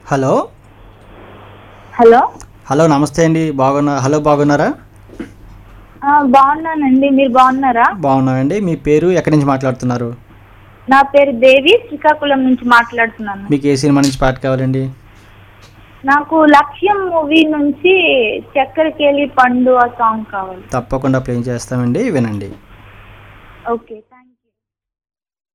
Hello hello hello నమస్తే అండి. బాగున్నారా? బాగున్నానండి, మీరు బాగున్నారా? బాగున్నామండి. మీ పేరు, ఎక్కడి నుంచి మాట్లాడుతున్నారు? నా పేరు దేవి, శ్రీకాకుళం నుంచి మాట్లాడుతున్నాను. మీకు ఏ సినిమా నుంచి పాట కావాలండి? నాకు లక్ష్యం మూవీ నుంచి చక్కెరకేళి పండు ఆ సాంగ్ కావాలి. తప్పకుండా ప్లే చేస్తామండి, వినండి. ఓకే.